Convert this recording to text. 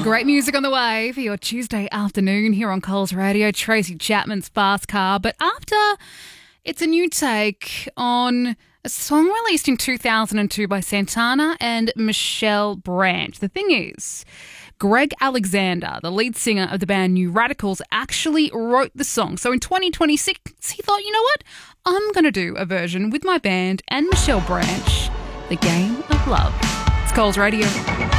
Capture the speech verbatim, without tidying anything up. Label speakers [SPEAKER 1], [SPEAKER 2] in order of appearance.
[SPEAKER 1] Great music on the way for your Tuesday afternoon here on Coles Radio. Tracy Chapman's Fast Car. But after, it's a new take on a song released in two thousand two by Santana and Michelle Branch. The thing is, Greg Alexander, the lead singer of the band New Radicals, actually wrote the song. So in twenty twenty-six, he thought, you know what? I'm going to do a version with my band and Michelle Branch, The Game of Love. It's Coles Radio.